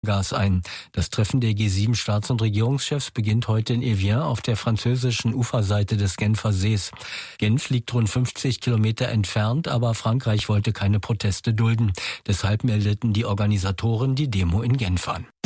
Gas ein. Das Treffen der G7-Staats- und Regierungschefs beginnt heute in Evian auf der französischen Uferseite des Genfer Sees. Genf liegt rund 50 Kilometer entfernt, aber Frankreich wollte keine Proteste dulden. Deshalb meldeten die Organisatoren die Demo in Genf an.